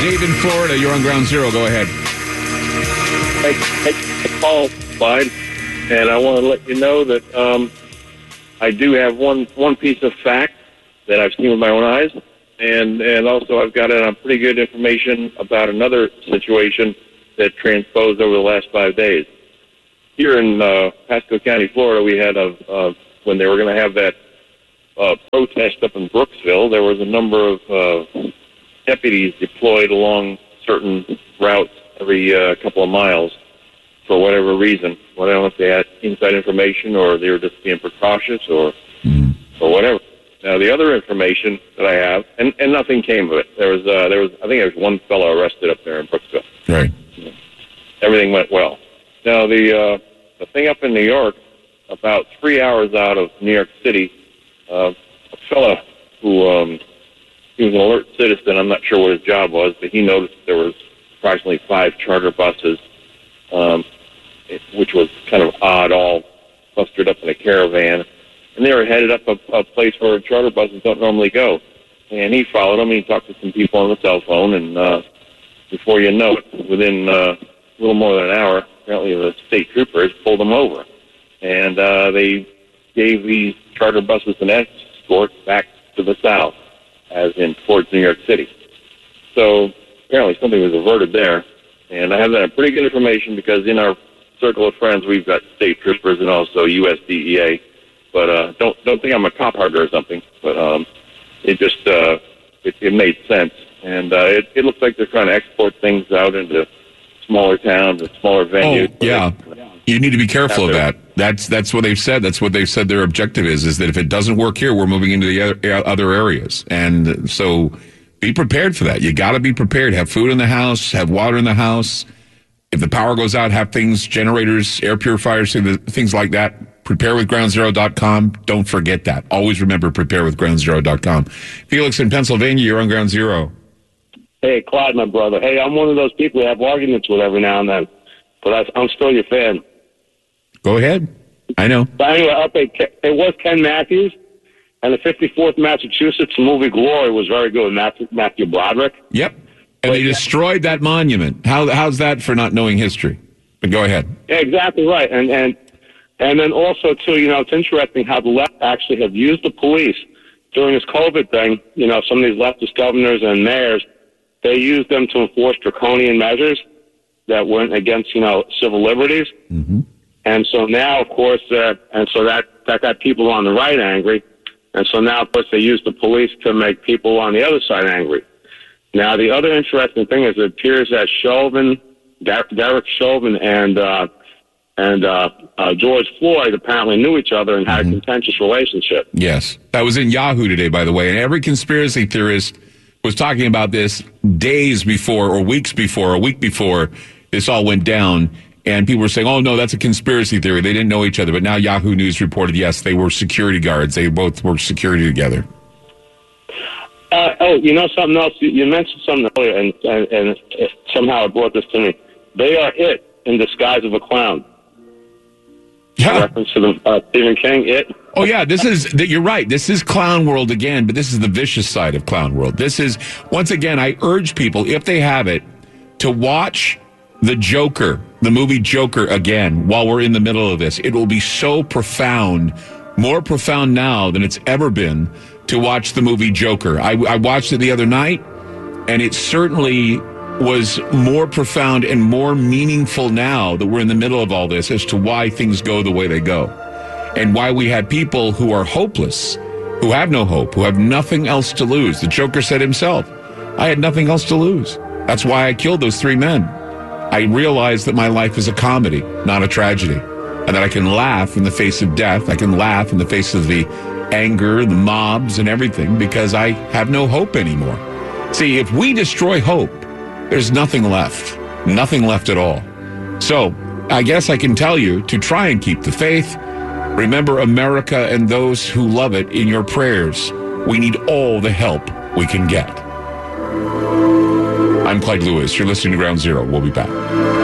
Dave in Florida, you're on Ground Zero. Go ahead. Hey, Paul, Clyde, and I want to let you know that I do have one piece of fact that I've seen with my own eyes, and also I've got pretty good information about another situation that transposed over the last 5 days. Here in Pasco County, Florida, we had when they were going to have that protest up in Brooksville, there was a number of deputies deployed along certain routes every couple of miles for whatever reason. Well, I don't know if they had inside information or they were just being precautious or whatever. Now, the other information that I have, and nothing came of it. There was I think there was one fellow arrested up there in Brooksville. Right. Everything went well. Now, the thing up in New York, about 3 hours out of New York City, a fellow who he was an alert citizen. I'm not sure what his job was, but he noticed there was approximately 5 charter buses, which was kind of odd, all clustered up in a caravan. And they were headed up a place where charter buses don't normally go. And he followed them, and he talked to some people on the cell phone, and before you know it, within a little more than an hour, apparently the state troopers pulled them over. And they gave these charter buses an escort back to the south, as in towards New York City. So apparently something was averted there. And I have that pretty good information because in our circle of friends, we've got state troopers and also USDEA. But don't think I'm a cop hugger or something. But it just it made sense, and it looks like they're trying to export things out into smaller towns and smaller venues. Oh, yeah. You need to be careful of that. That's what they've said. That's what they've said their objective is that if it doesn't work here, we're moving into the other areas. And so be prepared for that. You got to be prepared. Have food in the house, have water in the house. If the power goes out, have things, generators, air purifiers, things like that. Prepare with groundzero.com. Don't forget that. Always remember prepare with groundzero.com. Felix in Pennsylvania, you're on Ground Zero. Hey, Clyde, my brother. Hey, I'm one of those people you have arguments with every now and then, but I'm still your fan. Go ahead. I know. But anyway, it was Ken Matthews, and the 54th Massachusetts movie Glory was very good with Matthew Broderick. Yep. And they destroyed that monument. How's that for not knowing history? But go ahead. Yeah, exactly right. And then also, too, it's interesting how the left actually have used the police during this COVID thing. Some of these leftist governors and mayors, they used them to enforce draconian measures that went against, civil liberties. Mm-hmm. And so now, of course, that got people on the right angry. And so now, of course, they use the police to make people on the other side angry. Now, the other interesting thing is it appears that Derek Chauvin and George Floyd apparently knew each other and had a contentious relationship. Yes. That was in Yahoo today, by the way. And every conspiracy theorist was talking about this days before or weeks before or a week before this all went down. And people were saying, oh, no, that's a conspiracy theory. They didn't know each other. But now Yahoo News reported, yes, they were security guards. They both worked security together. Something else? You mentioned something earlier, and somehow it brought this to me. They are it in disguise of a clown. Yeah. Reference to the Stephen King, It. Oh, yeah, you're right. This is Clown World again, but this is the vicious side of Clown World. This is, once again, I urge people, if they have it, to watch The Joker, the movie Joker again, while we're in the middle of this. It will be so profound, more profound now than it's ever been, to watch the movie Joker. I watched it the other night, and it certainly was more profound and more meaningful now that we're in the middle of all this as to why things go the way they go. And why we had people who are hopeless, who have no hope, who have nothing else to lose. The Joker said himself, I had nothing else to lose. That's why I killed those 3 men. I realized that my life is a comedy, not a tragedy. And that I can laugh in the face of death. I can laugh in the face of the anger, the mobs, and everything because I have no hope anymore. See, if we destroy hope, there's nothing left. Nothing left at all. So, I guess I can tell you to try and keep the faith. Remember America and those who love it in your prayers. We need all the help we can get. I'm Clyde Lewis. You're listening to Ground Zero. We'll be back.